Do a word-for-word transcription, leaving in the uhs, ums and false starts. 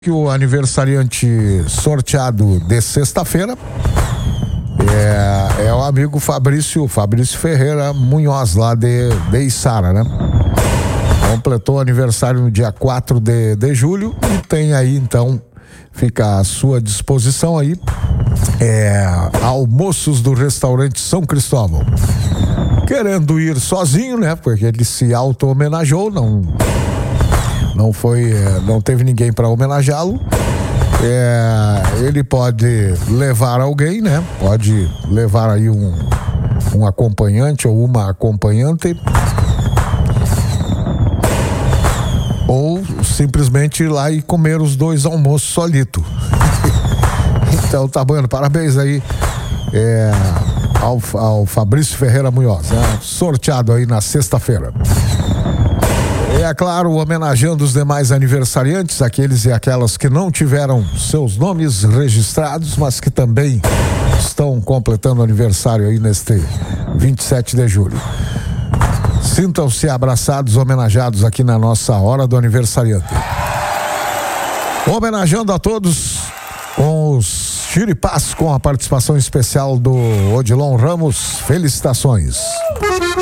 Que o aniversariante sorteado de sexta-feira é, é o amigo Fabrício, Fabrício Ferreira Munhoz, lá de, de Içara, né? Completou aniversário no dia quatro de, de julho e tem aí, então, fica à sua disposição aí, é, almoços do restaurante São Cristóvão. Querendo ir sozinho, né? Porque ele se auto-homenageou, não... Não foi, não teve ninguém para homenageá-lo. É, ele pode levar alguém, né? Pode levar aí um, um acompanhante ou uma acompanhante. Ou simplesmente ir lá e comer os dois almoços solito. Então tá bom, parabéns aí é, ao, ao Fabrício Ferreira Munhoz, né? Sorteado aí na sexta-feira. E é claro, homenageando os demais aniversariantes, aqueles e aquelas que não tiveram seus nomes registrados, mas que também estão completando aniversário aí neste vinte e sete de julho. Sintam-se abraçados, homenageados aqui na nossa Hora do Aniversariante. Homenageando a todos com os chiripás, com a participação especial do Odilon Ramos. Felicitações.